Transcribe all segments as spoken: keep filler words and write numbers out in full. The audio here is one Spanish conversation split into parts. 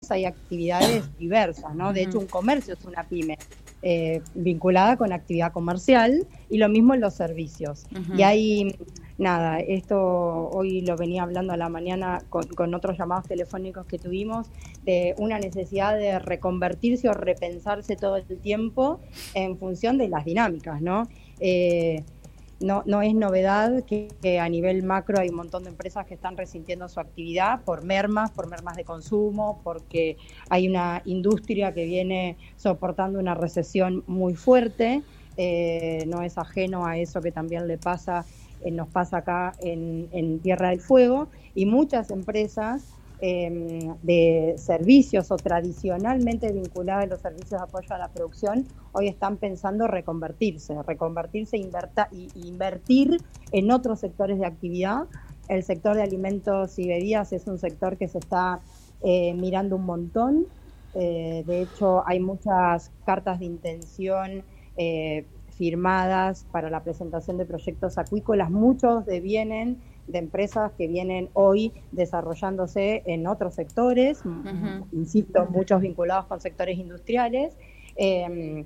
pymes hay actividades diversas, ¿no? De hecho, un comercio es una pyme eh, vinculada con actividad comercial, y lo mismo en los servicios. Uh-huh. Y hay, nada, esto hoy lo venía hablando a la mañana con, con otros llamados telefónicos que tuvimos, de una necesidad de reconvertirse o repensarse todo el tiempo en función de las dinámicas, ¿no? Eh, No, no es novedad que, que a nivel macro hay un montón de empresas que están resintiendo su actividad por mermas, por mermas de consumo, porque hay una industria que viene soportando una recesión muy fuerte. Eh, no es ajeno a eso que también le pasa, eh, nos pasa acá en, en Tierra del Fuego, y muchas empresas Eh, de servicios o tradicionalmente vinculadas a los servicios de apoyo a la producción, hoy están pensando reconvertirse, reconvertirse e inverta, y, y invertir en otros sectores de actividad. El sector de alimentos y bebidas es un sector que se está eh, mirando un montón. Eh, de hecho, hay muchas cartas de intención eh, firmadas para la presentación de proyectos acuícolas. Muchos devienen de empresas que vienen hoy desarrollándose en otros sectores, uh-huh. insisto, muchos vinculados con sectores industriales, eh,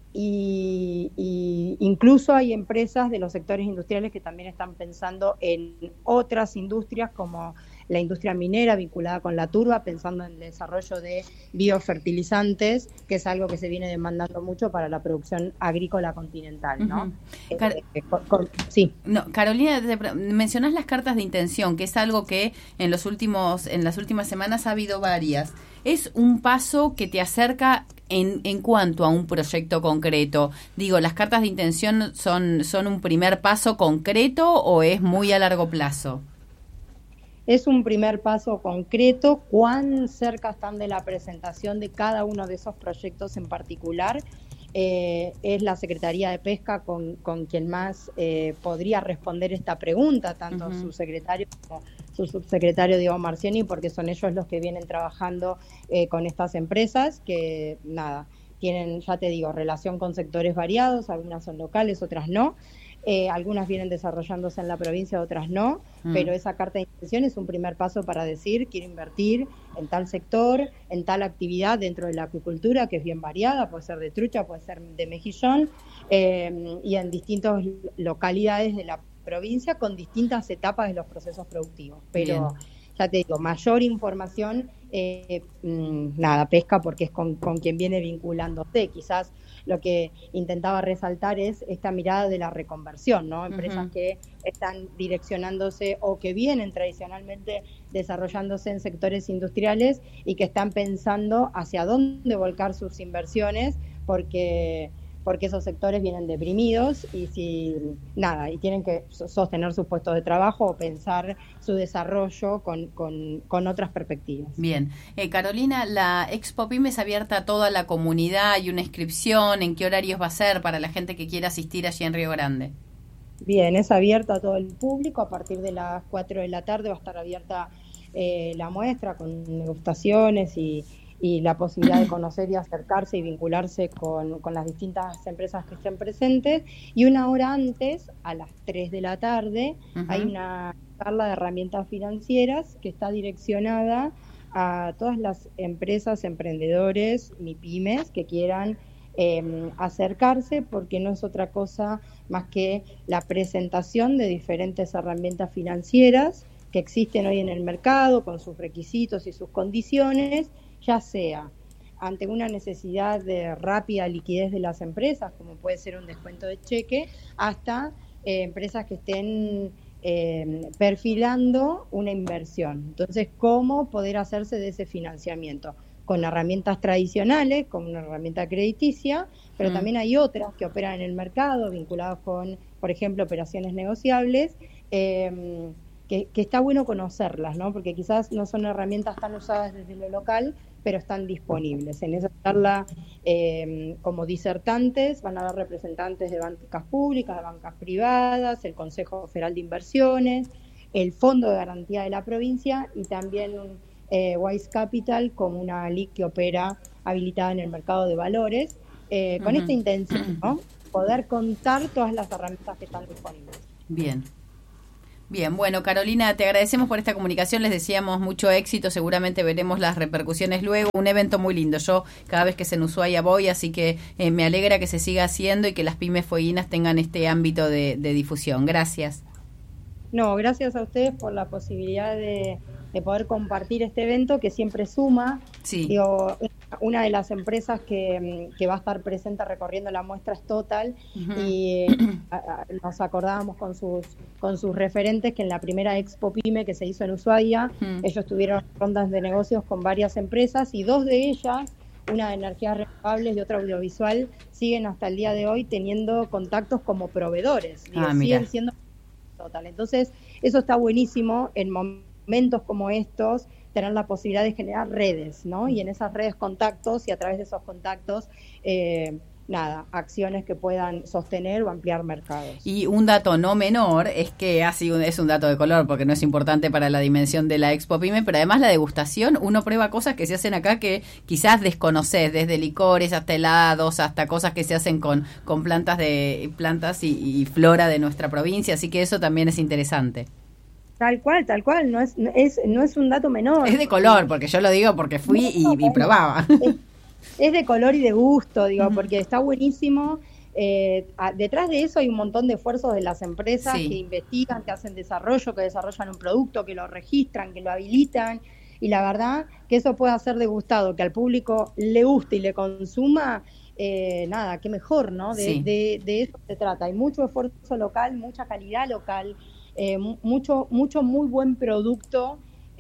y, y incluso hay empresas de los sectores industriales que también están pensando en otras industrias, como la industria minera vinculada con la turba, pensando en el desarrollo de biofertilizantes, que es algo que se viene demandando mucho para la producción agrícola continental, ¿no? Uh-huh. Car- eh, con, con, sí. No, Carolina, te, mencionás las cartas de intención, que es algo que en los últimos, en las últimas semanas ha habido varias. ¿Es un paso que te acerca en, en cuanto a un proyecto concreto? Digo, ¿las cartas de intención son, son un primer paso concreto o es muy a largo plazo? Es un primer paso concreto. ¿Cuán cerca están de la presentación de cada uno de esos proyectos en particular? Eh, es la Secretaría de Pesca con, con quien más eh, podría responder esta pregunta, tanto uh-huh. su secretario como su subsecretario Diego Marciani, porque son ellos los que vienen trabajando eh, con estas empresas que, nada, tienen, ya te digo, relación con sectores variados, algunas son locales, otras no. Eh, algunas vienen desarrollándose en la provincia, otras no, mm. pero esa carta de intención es un primer paso para decir, quiero invertir en tal sector, en tal actividad dentro de la acuicultura, que es bien variada, puede ser de trucha, puede ser de mejillón, eh, y en distintas localidades de la provincia con distintas etapas de los procesos productivos. Pero bien. Ya te digo, mayor información, eh, mmm, nada, pesca, porque es con, con quien viene vinculándose. Quizás lo que intentaba resaltar es esta mirada de la reconversión, ¿no? Empresas uh-huh. que están direccionándose o que vienen tradicionalmente desarrollándose en sectores industriales y que están pensando hacia dónde volcar sus inversiones, porque porque esos sectores vienen deprimidos y si nada y tienen que sostener sus puestos de trabajo o pensar su desarrollo con, con, con otras perspectivas. Bien. Eh, Carolina, la Expo Pymes abierta a toda la comunidad, ¿hay una inscripción? ¿En qué horarios va a ser para la gente que quiera asistir allí en Río Grande? Bien, es abierta a todo el público. A partir de las cuatro de la tarde va a estar abierta eh, la muestra con degustaciones y y la posibilidad de conocer y acercarse y vincularse con, con las distintas empresas que estén presentes. Y una hora antes, a las tres de la tarde, uh-huh. hay una charla de herramientas financieras que está direccionada a todas las empresas, emprendedores, MIPYMES, que quieran eh, acercarse, porque no es otra cosa más que la presentación de diferentes herramientas financieras que existen hoy en el mercado, con sus requisitos y sus condiciones, ya sea ante una necesidad de rápida liquidez de las empresas, como puede ser un descuento de cheque, hasta eh, empresas que estén eh, perfilando una inversión. Entonces, ¿cómo poder hacerse de ese financiamiento? Con herramientas tradicionales, como una herramienta crediticia, pero mm. también hay otras que operan en el mercado, vinculadas con, por ejemplo, operaciones negociables, eh, que, que está bueno conocerlas, ¿no? Porque quizás no son herramientas tan usadas desde lo local, pero están disponibles. En esa charla, eh, como disertantes, van a haber representantes de bancas públicas, de bancas privadas, el Consejo Federal de Inversiones, el Fondo de Garantía de la provincia y también eh, Wise Capital, como una L I C que opera habilitada en el mercado de valores, eh, con uh-huh. esta intención, ¿no? Poder contar todas las herramientas que están disponibles. Bien. Bien, bueno, Carolina, te agradecemos por esta comunicación, les deseamos mucho éxito, seguramente veremos las repercusiones luego. Un evento muy lindo, yo cada vez que es en Ushuaia voy, así que eh, me alegra que se siga haciendo y que las pymes fueguinas tengan este ámbito de, de difusión. Gracias. No, gracias a ustedes por la posibilidad de, de poder compartir este evento que siempre suma. Sí. Digo, una de las empresas que, que va a estar presente recorriendo la muestra es Total, uh-huh. y eh, a, a, nos acordábamos con sus con sus referentes que en la primera Expo Pyme que se hizo en Ushuaia, uh-huh. ellos tuvieron rondas de negocios con varias empresas y dos de ellas, una de energías renovables y otra audiovisual, siguen hasta el día de hoy teniendo contactos como proveedores. Digo, ah, siguen siendo Total. Entonces, eso está buenísimo en momentos como estos, tener la posibilidad de generar redes, ¿no? Y en esas redes contactos y a través de esos contactos, eh, nada, acciones que puedan sostener o ampliar mercados. Y un dato no menor es que así es un dato de color porque no es importante para la dimensión de la Expo Pyme, pero además la degustación, uno prueba cosas que se hacen acá que quizás desconoces, desde licores hasta helados, hasta cosas que se hacen con, con plantas de plantas y, y flora de nuestra provincia, así que eso también es interesante. Tal cual, tal cual, no es, no es, no es un dato menor. Es de color, porque yo lo digo porque fui y, y probaba. Es, es de color y de gusto, digo, uh-huh. porque está buenísimo. Eh, a, detrás de eso hay un montón de esfuerzos de las empresas sí. que investigan, que hacen desarrollo, que desarrollan un producto, que lo registran, que lo habilitan. Y la verdad que eso pueda ser degustado, que al público le guste y le consuma, eh, nada, qué mejor, ¿no? De, sí. de, de eso se trata. Hay mucho esfuerzo local, mucha calidad local. Eh, mucho, mucho muy buen producto,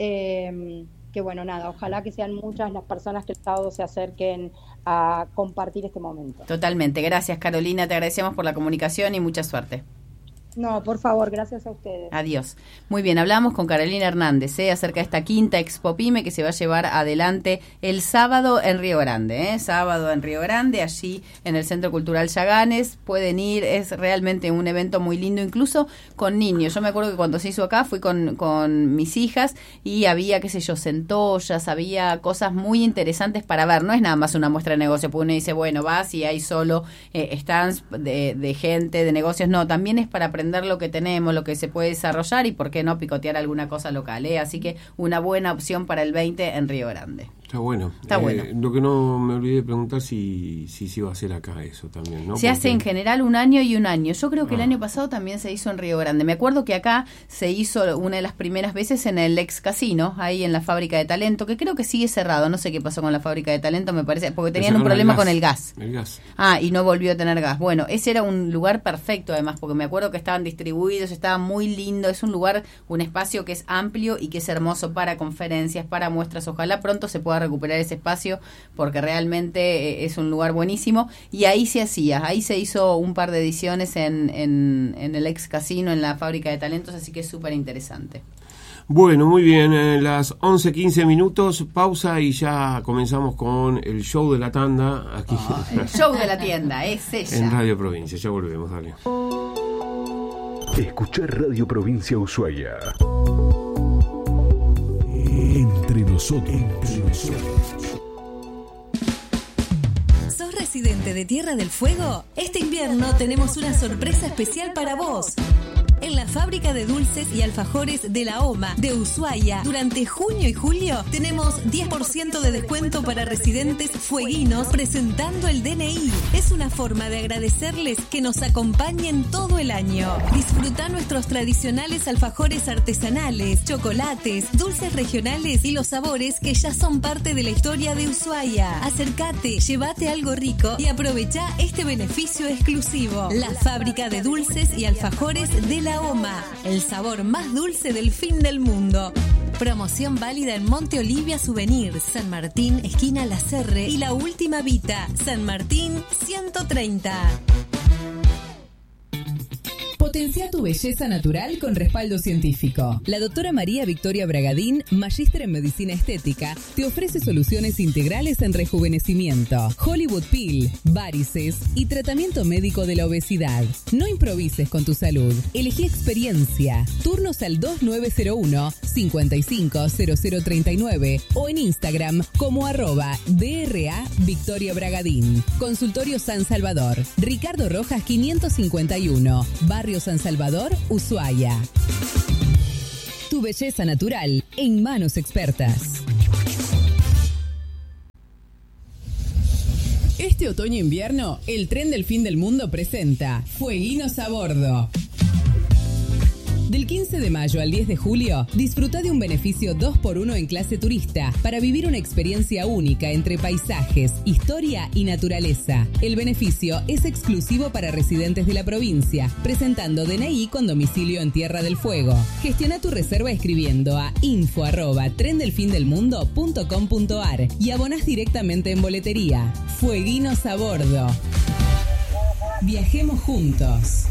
eh, que bueno, nada, ojalá que sean muchas las personas que el sábado se acerquen a compartir este momento. Totalmente, gracias Carolina, te agradecemos por la comunicación y mucha suerte. No, por favor, gracias a ustedes. Adiós. Muy bien, hablamos con Carolina Hernández ¿eh? acerca de esta quinta Expo Pyme que se va a llevar adelante el sábado en Río Grande. ¿eh? Sábado en Río Grande, allí en el Centro Cultural Yaganes. Pueden ir, es realmente un evento muy lindo, incluso con niños. Yo me acuerdo que cuando se hizo acá fui con, con mis hijas y había, qué sé yo, centollas, había cosas muy interesantes para ver. No es nada más una muestra de negocio, porque uno dice, bueno, vas y hay solo eh, stands de, de gente, de negocios. No, también es para aprender lo que tenemos, lo que se puede desarrollar y por qué no picotear alguna cosa local, ¿eh? Así que una buena opción para el veinte en Río Grande. Está bueno. Está eh, bueno. Lo que no me olvidé de preguntar si si se iba a hacer acá eso también, ¿no? Se Porque... hace en general un año y un año. Yo creo que ah. el año pasado también se hizo en Río Grande. Me acuerdo que acá se hizo una de las primeras veces en el ex casino, ahí en la fábrica de talento, que creo que sigue cerrado. No sé qué pasó con la fábrica de talento, me parece, porque tenían un problema el con el gas. El gas. Ah, y no volvió a tener gas. Bueno, ese era un lugar perfecto además, porque me acuerdo que estaban distribuidos, estaba muy lindo. Es un lugar, un espacio que es amplio y que es hermoso para conferencias, para muestras. Ojalá pronto se pueda recuperar ese espacio porque realmente es un lugar buenísimo y ahí se hacía, ahí se hizo un par de ediciones en, en, en el ex casino, en la fábrica de talentos, así que es súper interesante. Bueno, muy bien, en las once quince minutos, pausa y ya comenzamos con el show de la tanda aquí. Oh, el show de la tienda, es ella. En Radio Provincia, ya volvemos, dale. Escuchar Radio Provincia Ushuaia. Entre nosotros. Entre nosotros. ¿Sos residente de Tierra del Fuego? Este invierno tenemos una sorpresa especial para vos. En la fábrica de dulces y alfajores de la OMA de Ushuaia, durante junio y julio tenemos diez por ciento de descuento para residentes fueguinos presentando el D N I. Es una forma de agradecerles que nos acompañen todo el año. Disfruta nuestros tradicionales alfajores artesanales, chocolates, dulces regionales y los sabores que ya son parte de la historia de Ushuaia. Acércate, llévate algo rico y aprovecha este beneficio exclusivo. La fábrica de dulces y alfajores de la OMA, el sabor más dulce del fin del mundo. Promoción válida en Monte Olivia Souvenir, San Martín, esquina La Serre y La Última Vita, San Martín ciento treinta. Potencia tu belleza natural con respaldo científico. La doctora María Victoria Bragadín, magíster en medicina estética, te ofrece soluciones integrales en rejuvenecimiento, Hollywood Peel, varices y tratamiento médico de la obesidad. No improvises con tu salud. Elegí experiencia. Turnos al dos nueve cero uno, cinco cinco cero cero tres nueve o en Instagram como arroba D R A Victoria Bragadín. Consultorio San Salvador. Ricardo Rojas quinientos cincuenta y uno. Barrio San Salvador, Ushuaia. Tu belleza natural en manos expertas. Este otoño-invierno, el tren del fin del mundo presenta Fueguinos a Bordo. Del quince de mayo al diez de julio, disfruta de un beneficio dos por uno en clase turista para vivir una experiencia única entre paisajes, historia y naturaleza. El beneficio es exclusivo para residentes de la provincia, presentando D N I con domicilio en Tierra del Fuego. Gestiona tu reserva escribiendo a info arroba tren del fin del mundo punto com punto ar y abonás directamente en boletería. Fueguinos a Bordo. Viajemos juntos.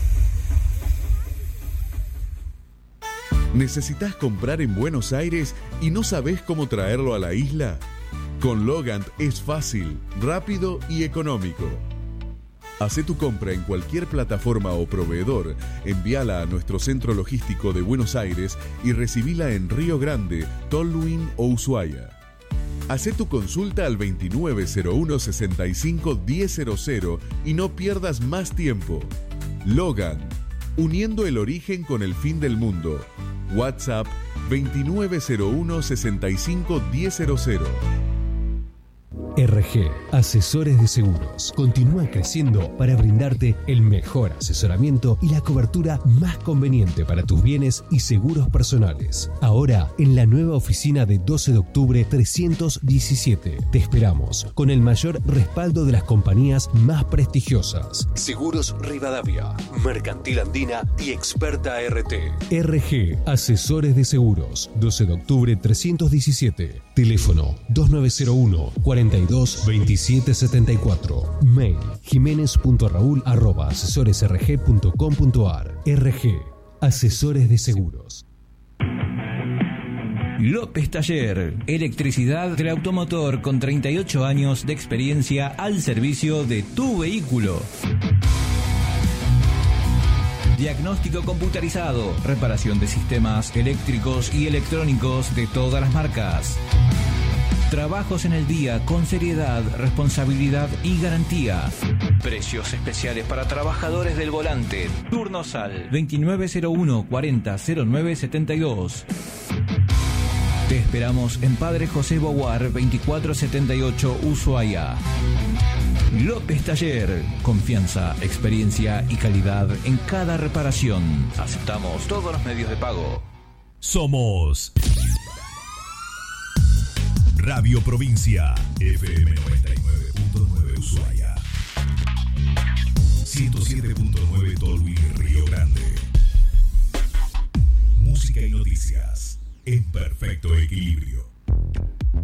¿Necesitas comprar en Buenos Aires y no sabés cómo traerlo a la isla? Con Logant es fácil, rápido y económico. Hacé tu compra en cualquier plataforma o proveedor, envíala a nuestro centro logístico de Buenos Aires y recibila en Río Grande, Tolwyn o Ushuaia. Hacé tu consulta al veintinueve cero uno sesenta y cinco diez cero cero y no pierdas más tiempo. Logant, uniendo el origen con el fin del mundo. WhatsApp veintinueve cero uno sesenta y cinco diez cero cero. R G, Asesores de Seguros, continúa creciendo para brindarte el mejor asesoramiento y la cobertura más conveniente para tus bienes y seguros personales. Ahora, en la nueva oficina de doce de octubre trescientos diecisiete. Te esperamos con el mayor respaldo de las compañías más prestigiosas. Seguros Rivadavia, Mercantil Andina y Experta R T. R G, Asesores de Seguros, doce de octubre trescientos diecisiete. Teléfono dos nueve cero uno cuarenta y dos veintisiete setenta y cuatro. Mail jiménez punto raúl arroba asesores r g punto com punto ar. R G, Asesores de Seguros. López Taller, electricidad del automotor con treinta y ocho años de experiencia al servicio de tu vehículo. Diagnóstico computarizado, reparación de sistemas eléctricos y electrónicos de todas las marcas. Trabajos en el día con seriedad, responsabilidad y garantía. Precios especiales para trabajadores del volante. Turnos al veintinueve cero uno cuarenta cero nueve setenta y dos. Te esperamos en Padre José Boguar veinticuatro setenta y ocho Ushuaia. López Taller, confianza, experiencia y calidad en cada reparación. Aceptamos todos los medios de pago. Somos Radio Provincia, F M noventa y nueve punto nueve Ushuaia, ciento siete punto nueve Tolwyn, Río Grande. Música y noticias en perfecto equilibrio.